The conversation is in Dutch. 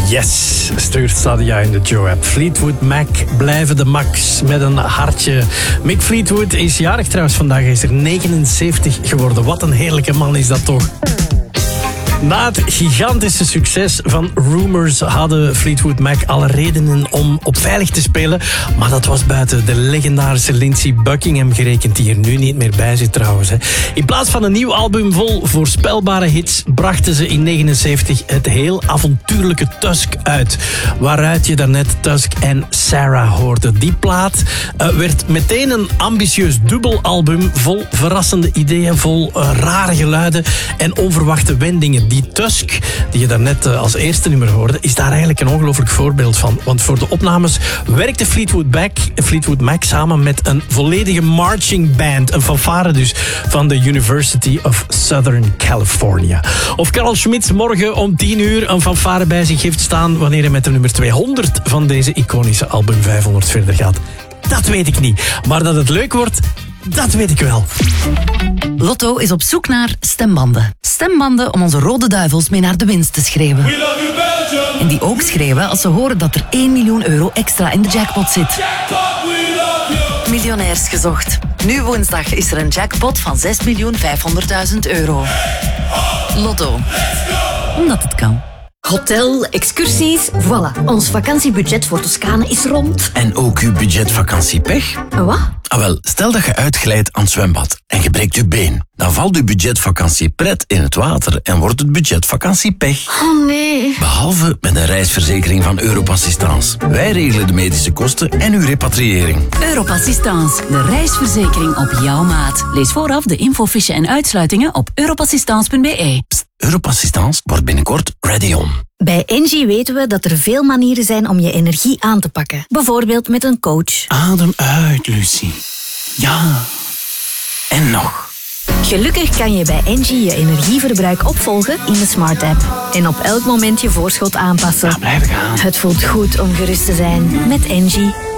Yes, stuurt Sadia in de Joe-app. Fleetwood Mac blijven de max met een hartje. Mick Fleetwood is jarig trouwens vandaag. Hij is er 79 geworden. Wat een heerlijke man is dat toch. Na het gigantische succes van Rumours hadden Fleetwood Mac alle redenen om op veilig te spelen. Maar dat was buiten de legendarische Lindsey Buckingham gerekend, die er nu niet meer bij zit trouwens. In plaats van een nieuw album vol voorspelbare hits brachten ze in 79 het heel avontuurlijke Tusk uit. Waaruit je daarnet Tusk en Sarah hoorde. Die plaat werd meteen een ambitieus dubbelalbum vol verrassende ideeën, vol rare geluiden en onverwachte wendingen. Die Tusk, die je daarnet als eerste nummer hoorde, is daar eigenlijk een ongelooflijk voorbeeld van. Want voor de opnames werkte Fleetwood Mac samen met een volledige marching band. Een fanfare dus van de University of Southern California. Of Carl Schmitz morgen om 10 uur een fanfare bij zich heeft staan wanneer hij met de nummer 200 van deze iconische album 500 verder gaat. Dat weet ik niet. Maar dat het leuk wordt, dat weet ik wel. Lotto is op zoek naar stembanden. Stembanden om onze rode duivels mee naar de winst te schreeuwen. En die ook schreeuwen als ze horen dat er 1 miljoen euro extra in de jackpot zit. Miljonairs gezocht. Nu woensdag is er een jackpot van 6.500.000 euro. Lotto. Omdat het kan. Hotel, excursies, voilà. Ons vakantiebudget voor Toscane is rond. En ook uw budget vakantiepech? Wat? Ah wel, stel dat je uitglijdt aan het zwembad en je breekt je been. Dan valt uw budget vakantiepret in het water en wordt het budget vakantiepech. Oh nee. Behalve met een reisverzekering van Europassistance. Wij regelen de medische kosten en uw repatriëring. Europassistance, de reisverzekering op jouw maat. Lees vooraf de infofiche en uitsluitingen op europassistance.be. Europassistance wordt binnenkort ready on. Bij Engie weten we dat er veel manieren zijn om je energie aan te pakken. Bijvoorbeeld met een coach. Adem uit, Lucie. Ja. En nog. Gelukkig kan je bij Engie je energieverbruik opvolgen in de Smart App. En op elk moment je voorschot aanpassen. Ja, blijf gaan. Het voelt goed om gerust te zijn met Engie.